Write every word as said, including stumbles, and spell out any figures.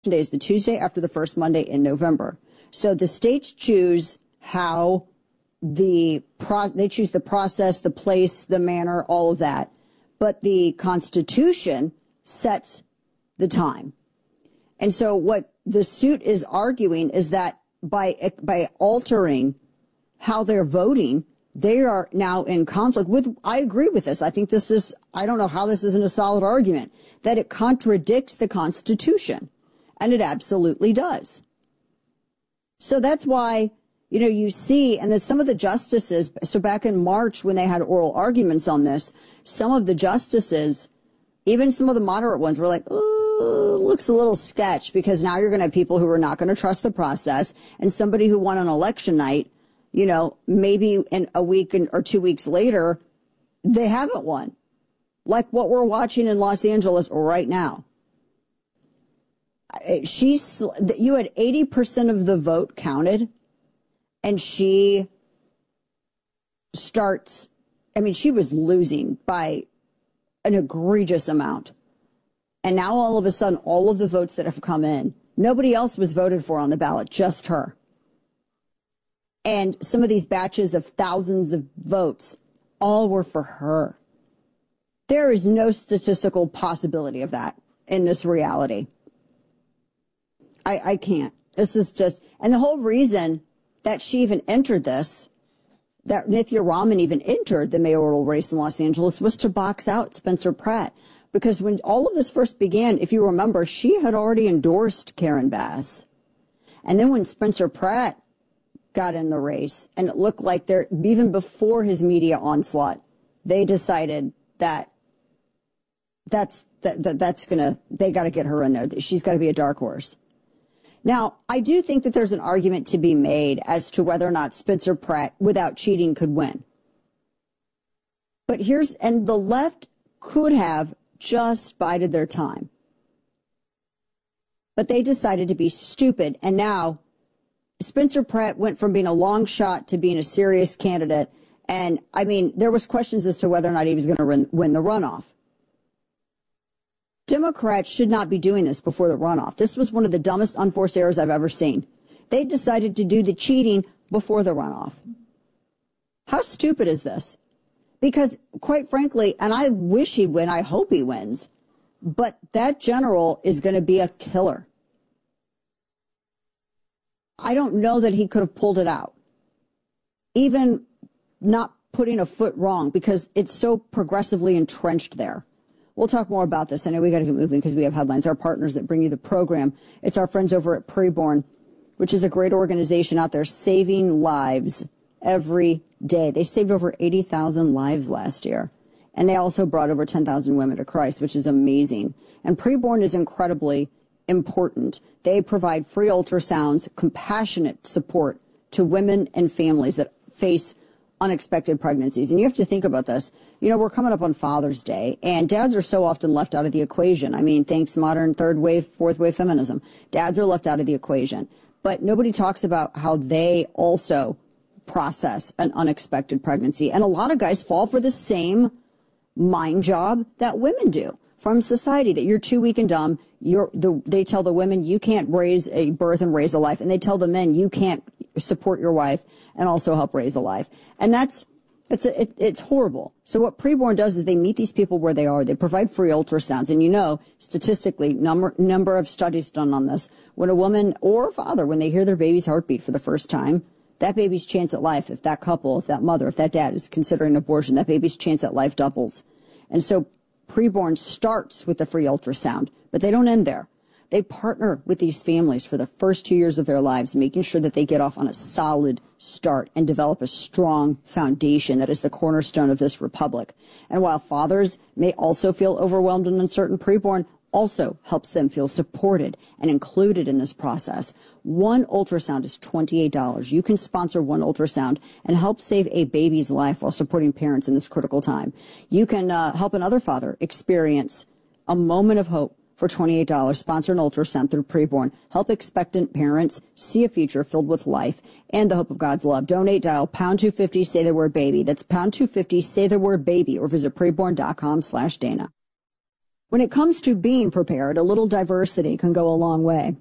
day is the Tuesday after the first Monday in November. So the states choose how the pro- they choose the process, the place, the manner, all of that. But the Constitution sets the time. And so what the suit is arguing is that by by altering how they're voting, they are now in conflict with, I agree with this. I think this is, I don't know how this isn't a solid argument, that it contradicts the Constitution. And it absolutely does. So that's why, you know, you see, and that some of the justices, so back in March when they had oral arguments on this, some of the justices, even some of the moderate ones, were like, oh, looks a little sketch, because now you're going to have people who are not going to trust the process, and somebody who won on election night, you know, maybe in a week or two weeks later, they haven't won. Like what we're watching in Los Angeles right now. She's, you had eighty percent of the vote counted, and she starts, I mean, she was losing by an egregious amount. And now all of a sudden, all of the votes that have come in, nobody else was voted for on the ballot, just her. And some of these batches of thousands of votes, all were for her. There is no statistical possibility of that in this reality. I, I can't. This is just, and the whole reason that she even entered this, that Nithya Raman even entered the mayoral race in Los Angeles, was to box out Spencer Pratt. Because when all of this first began, if you remember, she had already endorsed Karen Bass. And then when Spencer Pratt got in the race, and it looked like they're, even before his media onslaught, they decided that that's, that, that that's gonna, they gotta get her in there. She's gotta be a dark horse. Now, I do think that there's an argument to be made as to whether or not Spencer Pratt, without cheating, could win. But here's, and the left could have just bided their time. But they decided to be stupid, and now Spencer Pratt went from being a long shot to being a serious candidate. And, I mean, there was questions as to whether or not he was going to win the runoff. Democrats should not be doing this before the runoff. This was one of the dumbest unforced errors I've ever seen. They decided to do the cheating before the runoff. How stupid is this? Because, quite frankly, and I wish he win, I hope he wins, but that general is going to be a killer. I don't know that he could have pulled it out, even not putting a foot wrong, because it's so progressively entrenched there. We'll talk more about this. I know we got to get moving because we have headlines. Our partners that bring you the program. It's our friends over at Preborn, which is a great organization out there saving lives every day. They saved over eighty thousand lives last year. And they also brought over ten thousand women to Christ, which is amazing. And Preborn is incredibly important. They provide free ultrasounds, compassionate support to women and families that face unexpected pregnancies. And you have to think about this. You know, we're coming up on Father's Day, and dads are so often left out of the equation. I mean, thanks modern third wave, fourth wave feminism. Dads are left out of the equation. But nobody talks about how they also process an unexpected pregnancy. And a lot of guys fall for the same mind job that women do from society, that you're too weak and dumb. You're the, they tell the women you can't raise a birth and raise a life. And they tell the men you can't support your wife and also help raise a life. And that's, it's, a, it, it's horrible. So what Preborn does is they meet these people where they are. They provide free ultrasounds. And you know, statistically, number, number of studies done on this, when a woman or a father, when they hear their baby's heartbeat for the first time, that baby's chance at life, if that couple, if that mother, if that dad is considering abortion, that baby's chance at life doubles. And so Preborn starts with the free ultrasound, but they don't end there. They partner with these families for the first two years of their lives, making sure that they get off on a solid start and develop a strong foundation that is the cornerstone of this republic. And while fathers may also feel overwhelmed and uncertain, Preborn also helps them feel supported and included in this process. One ultrasound is twenty-eight dollars. You can sponsor one ultrasound and help save a baby's life while supporting parents in this critical time. You can uh, help another father experience a moment of hope for twenty-eight dollars. Sponsor an ultrasound through Preborn. Help expectant parents see a future filled with life and the hope of God's love. Donate, dial pound two fifty, say the word baby. That's pound two fifty, say the word baby, or visit preborn dot com slash Dana. When it comes to being prepared, a little diversity can go a long way.